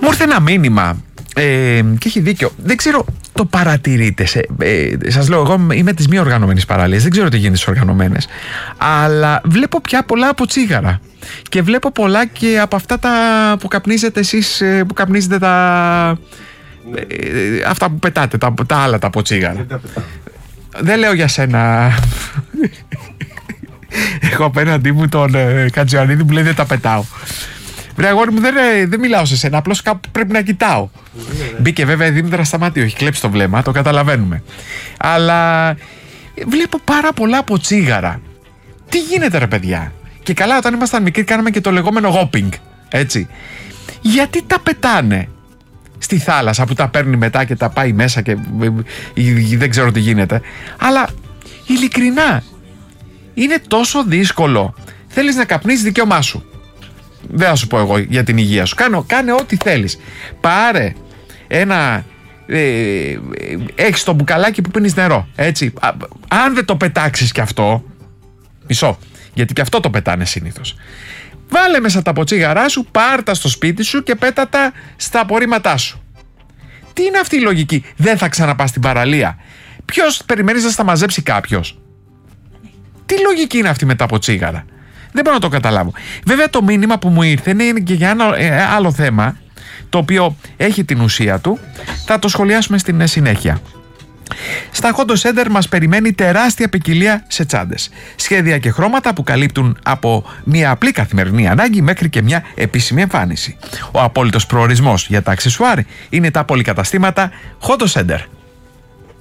Μου ήρθε ένα μήνυμα και έχει δίκιο. Δεν ξέρω, το παρατηρείτε. Σας λέω, εγώ είμαι της μη οργανωμένης παραλίας. Δεν ξέρω τι γίνεται στις οργανωμένες. Αλλά βλέπω πια πολλά από τσίγαρα. Και βλέπω πολλά και από αυτά που καπνίζετε εσείς, που καπνίζετε αυτά που πετάτε, τα άλλα τα από τσίγαρα. Δεν λέω για σένα. Έχω απέναντί μου τον Κατζιανίδη που λέει δεν τα πετάω. Βρε αγόρι μου, δεν μιλάω σε σένα, απλώς κάπου πρέπει να κοιτάω. Μπήκε βέβαια η Δήμητρα Σταματίου, έχει κλέψει το βλέμμα, το καταλαβαίνουμε. Αλλά βλέπω πάρα πολλά από τσίγαρα. Τι γίνεται ρε παιδιά? Και καλά, όταν ήμασταν μικροί κάναμε και το λεγόμενο γόπινγκ, έτσι. Γιατί τα πετάνε στη θάλασσα που τα παίρνει μετά και τα πάει μέσα και δεν ξέρω τι γίνεται. Αλλά ειλικρινά, είναι τόσο δύσκολο. Θέλεις να καπνίσεις, δικαίωμά σου. Δεν θα σου πω εγώ για την υγεία σου. Κάνε ό,τι θέλεις. Πάρε ένα... έχεις το μπουκαλάκι που πίνεις νερό, έτσι. Αν δεν το πετάξεις κι αυτό, μισό, γιατί κι αυτό το πετάνε συνήθως. Βάλε μέσα τα ποτσίγαρά σου, πάρτα στο σπίτι σου και πέτα τα στα απορρίμματά σου. Τι είναι αυτή η λογική? Δεν θα ξαναπάς στην παραλία? Ποιος περιμένεις να στα μαζέψει κάποιος? Τι λογική είναι αυτή με τα ποτσίγαρα? Δεν μπορώ να το καταλάβω. Βέβαια το μήνυμα που μου ήρθε είναι και για ένα άλλο θέμα, το οποίο έχει την ουσία του. Θα το σχολιάσουμε στην συνέχεια. Στα Hondo Center μας περιμένει τεράστια ποικιλία σε τσάντες. Σχέδια και χρώματα που καλύπτουν από μια απλή καθημερινή ανάγκη μέχρι και μια επίσημη εμφάνιση. Ο απόλυτος προορισμός για τα αξεσουάρ είναι τα πολυκαταστήματα Hondo Center.